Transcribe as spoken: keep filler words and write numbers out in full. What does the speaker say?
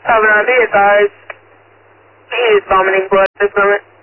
Over on, be advised, he is vomiting blood at this moment.